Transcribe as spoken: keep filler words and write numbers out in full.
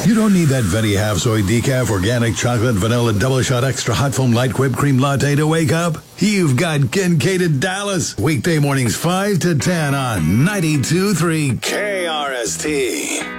You don't need that Venti half soy decaf organic chocolate vanilla double shot extra hot foam light whipped cream latte to wake up. You've got Kincaid Dallas. Weekday mornings five to ten on ninety-two point three K R S T.